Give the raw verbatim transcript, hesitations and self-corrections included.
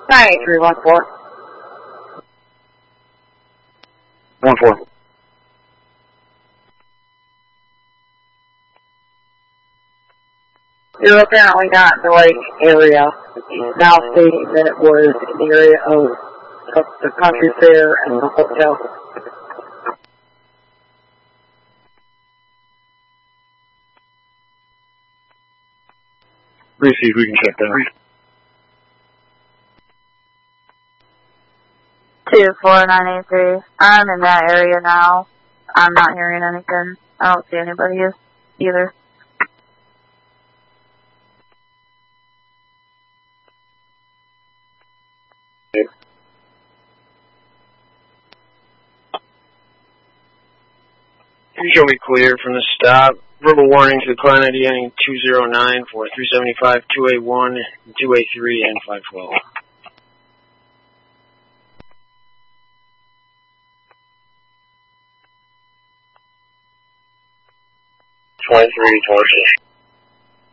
nine eight three one four. One four. You're apparently not in the right area. It's now stating that it was in the area of, of the country fair and the hotel. Receive, we can check that. two four nine eight three. I'm in that area now. I'm not hearing anything. I don't see anybody either. You show me clear from the stop. Verbal warning to the client I D ending two zero nine for three seventy-five, two A one, two A three, and five twelve. twenty-three, twenty-six.